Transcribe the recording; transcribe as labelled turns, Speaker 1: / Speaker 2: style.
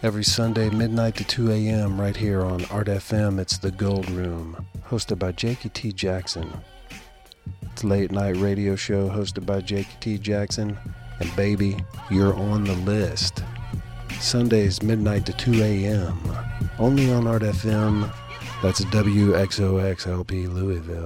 Speaker 1: Every Sunday, midnight to 2 a.m. right here on Art FM. It's The Gold Room, hosted by Jakey T. Jackson. It's a late night radio show hosted by Jakey T. Jackson. And baby, you're on the list. Sundays, midnight to 2 a.m. Only on Art FM. That's WXOXLP Louisville.